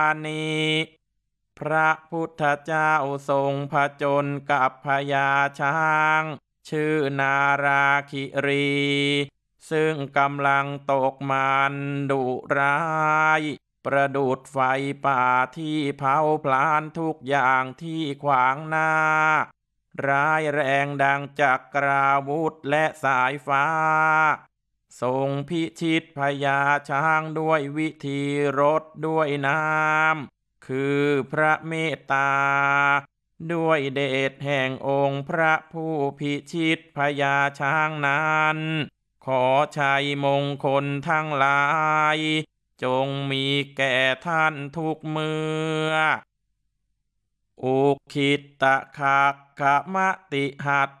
นิพระพุทธเจ้าทรงผจญกับพญาช้างชื่อนาราคิรีซึ่งกำลังตกมันดุร้ายประดุจไฟป่าที่เผาพลานทุกอย่างที่ขวางหน้าร้ายแรงดังจักราวุธและสายฟ้าทรงพิชิตพญาช้างด้วยวิธีรดด้วยน้ำคือพระเมตตาด้วยเดชแห่งองค์พระผู้พิชิตพญาช้างนั้นขอชัยมงคลทั้งหลายจงมีแก่ท่านทุกเมื่ออุคิตตะขะขะมะติหัต